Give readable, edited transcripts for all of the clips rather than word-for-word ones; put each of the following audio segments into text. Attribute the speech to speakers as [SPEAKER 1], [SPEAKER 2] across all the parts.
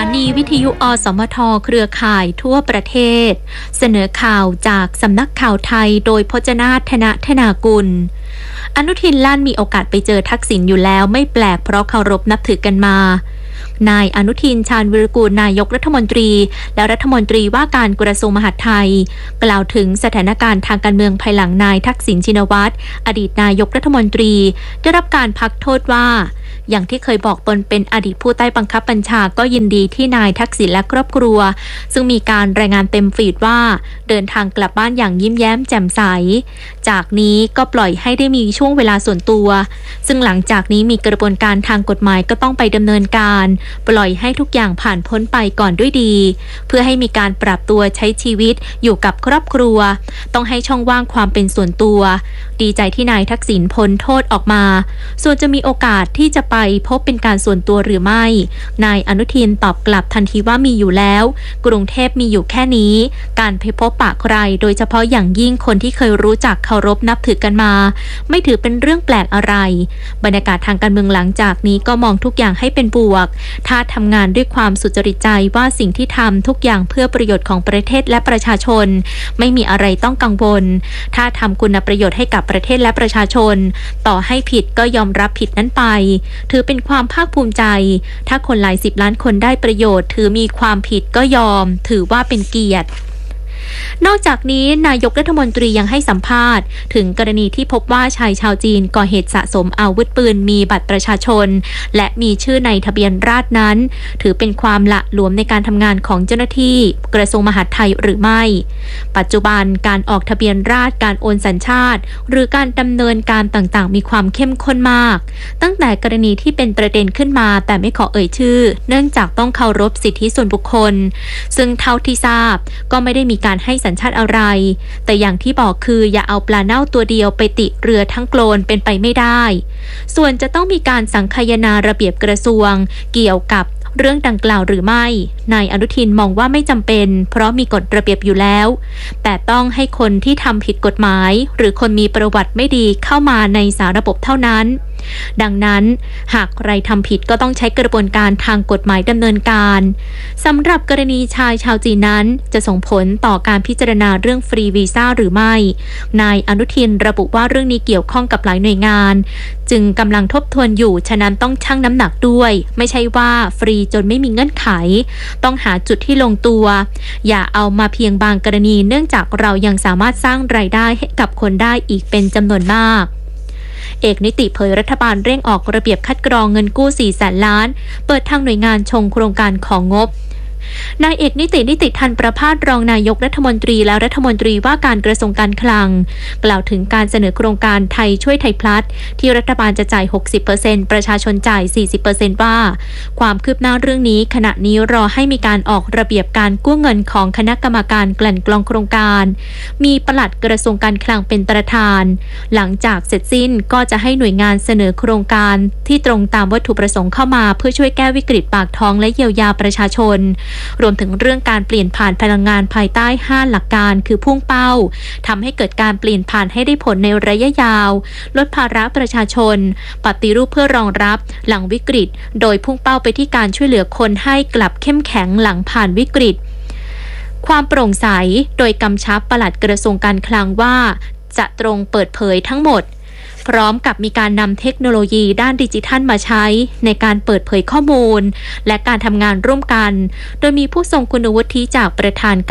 [SPEAKER 1] นีวิทยุอสมทเครือข่ายทั่วประเทศเสนอข่าวจากสำนักข่าวไทยโดยพจนาถ ธนากุลอนุทินลั่นมีโอกาสไปเจอทักษิณอยู่แล้วไม่แปลกเพราะเคารพนับถือกันมานายอนุทินชาญวิรากูลนายกรัฐมนตรีและรัฐมนตรีว่าการกระทรวงมหาดไทยกล่าวถึงสถานการณ์ทางการเมืองภายหลังนายทักษิณชินวัตรอดีตนายกรัฐมนตรีได้รับการพักโทษว่าอย่างที่เคยบอกตนเป็นอดีตผู้ใต้บังคับบัญชาก็ยินดีที่นายทักษิณและครอบครัวซึ่งมีการรายงานเต็มฟีดว่าเดินทางกลับบ้านอย่างยิ้มแย้มแจ่มใสจากนี้ก็ปล่อยให้ได้มีช่วงเวลาส่วนตัวซึ่งหลังจากนี้มีกระบวนการทางกฎหมายก็ต้องไปดำเนินการปล่อยให้ทุกอย่างผ่านพ้นไปก่อนด้วยดีเพื่อให้มีการปรับตัวใช้ชีวิตอยู่กับครอบครัวต้องให้ช่องว่างความเป็นส่วนตัวดีใจที่นายทักษิณพ้นโทษออกมาส่วนจะมีโอกาสที่จะไปพบเป็นการส่วนตัวหรือไม่นายอนุทินตอบกลับทันทีว่ามีอยู่แล้วกรุงเทพมีอยู่แค่นี้การไปพบปะใครโดยเฉพาะอย่างยิ่งคนที่เคยรู้จักเคารพนับถือกันมาไม่ถือเป็นเรื่องแปลกอะไรบรรยากาศทางการเมืองหลังจากนี้ก็มองทุกอย่างให้เป็นบวกถ้าทำงานด้วยความสุจริตใจว่าสิ่งที่ทำทุกอย่างเพื่อประโยชน์ของประเทศและประชาชนไม่มีอะไรต้องกังวลถ้าทำคุณประโยชน์ให้กับประเทศและประชาชนต่อให้ผิดก็ยอมรับผิดนั้นไปถือเป็นความภาคภูมิใจถ้าคนหลาย10 ล้านคนได้ประโยชน์ถือมีความผิดก็ยอมถือว่าเป็นเกียรตินอกจากนี้นายกรัฐมนตรียังให้สัมภาษณ์ถึงกรณีที่พบว่าชายชาวจีนก่อเหตุสะสมอาวุธปืนมีบัตรประชาชนและมีชื่อในทะเบียนราษฎร์นั้นถือเป็นความละหลวมในการทำงานของเจ้าหน้าที่กระทรวงมหาดไทยหรือไม่ปัจจุบันการออกทะเบียนราษฎร์การโอนสัญชาติหรือการดำเนินการต่างๆมีความเข้มข้นมากตั้งแต่กรณีที่เป็นประเด็นขึ้นมาแต่ไม่ขอเอ่ยชื่อเนื่องจากต้องเคารพสิทธิส่วนบุคคลซึ่งเท่าที่ทราบก็ไม่ได้มีการให้สัญชาติอะไรแต่อย่างที่บอกคืออย่าเอาปลาเน่าตัวเดียวไปติเรือทั้งโกลนเป็นไปไม่ได้ส่วนจะต้องมีการสังคายนาระเบียบกระทรวงเกี่ยวกับเรื่องดังกล่าวหรือไม่นายอนุทินมองว่าไม่จำเป็นเพราะมีกฎระเบียบอยู่แล้วแต่ต้องให้คนที่ทำผิดกฎหมายหรือคนมีประวัติไม่ดีเข้ามาในสาระบบเท่านั้นดังนั้นหากใครทำผิดก็ต้องใช้กระบวนการทางกฎหมายดำเนินการสำหรับกรณีชายชาวจีนนั้นจะส่งผลต่อการพิจารณาเรื่องฟรีวีซ่าหรือไม่นายอนุทินระบุว่าเรื่องนี้เกี่ยวข้องกับหลายหน่วยงานจึงกำลังทบทวนอยู่ฉะนั้นต้องชั่งน้ำหนักด้วยไม่ใช่ว่าฟรีจนไม่มีเงื่อนไขต้องหาจุดที่ลงตัวอย่าเอามาเพียงบางกรณีเนื่องจากเรายังสามารถสร้างรายได้ให้กับคนได้อีกเป็นจำนวนมากเอกนิติเผยรัฐบาลเร่งออกระเบียบคัดกรองเงินกู้400,000 ล้านเปิดทางหน่วยงานชงโครงการของงบนายเอกนิติทันประภาสรองนายกรัฐมนตรีและรัฐมนตรีว่าการกระทรวงการคลังกล่าวถึงการเสนอโครงการไทยช่วยไทยพลัสที่รัฐบาลจะจ่าย 60% ประชาชนจ่าย 40% ว่าความคืบหน้าเรื่องนี้ขณะนี้รอให้มีการออกระเบียบการกู้เงินของคณะกรรมการกลั่นกรองโครงการมีปลัดกระทรวงการคลังเป็นประธานหลังจากเสร็จสิ้นก็จะให้หน่วยงานเสนอโครงการที่ตรงตามวัตถุประสงค์เข้ามาเพื่อช่วยแก้วิกฤตปากท้องและเยียวยาประชาชนรวมถึงเรื่องการเปลี่ยนผ่านพลังงานภายใต้5หลักการคือพุ่งเป้าทำให้เกิดการเปลี่ยนผ่านให้ได้ผลในระยะยาวลดภาระประชาชนปฏิรูปเพื่อรองรับหลังวิกฤตโดยพุ่งเป้าไปที่การช่วยเหลือคนให้กลับเข้มแข็งหลังผ่านวิกฤตความโปร่งใสโดยกำชับปลัดกระทรวงการคลังว่าจะตรงเปิดเผยทั้งหมดพร้อมกับมีการนำเทคโนโลยีด้านดิจิทัลมาใช้ในการเปิดเผยข้อมูลและการทำงานร่วมกันโดยมีผู้ทรงคุณวุฒิจากประธาน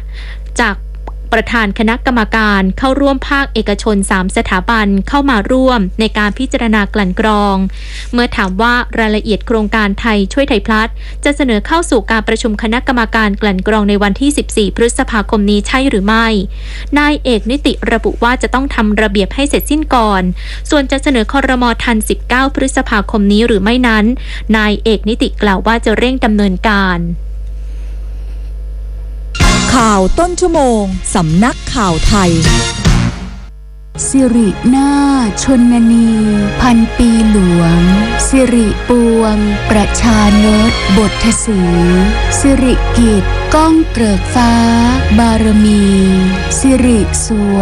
[SPEAKER 1] คณะกรรมการเข้าร่วมภาคเอกชน3สถาบันเข้ามาร่วมในการพิจารณากลั่นกรองเมื่อถามว่ารายละเอียดโครงการไทยช่วยไทยพลัสจะเสนอเข้าสู่การประชุมคณะกรรมการกลั่นกรองในวันที่14พฤษภาคมนี้ใช่หรือไม่นายเอกนิติระบุว่าจะต้องทำระเบียบให้เสร็จสิ้นก่อนส่วนจะเสนอครม.ทัน19พฤษภาคมนี้หรือไม่นั้นนายเอกนิติกล่าวว่าจะเร่งดำเนินการ
[SPEAKER 2] ข่าวต้นชั่วโมงสำนักข่าวไทยสิรินาถชนนีพันปีหลวงสิริปวงประชานตบทสีสิริกิจก้องเกริกฟ้าบารมีสิริสว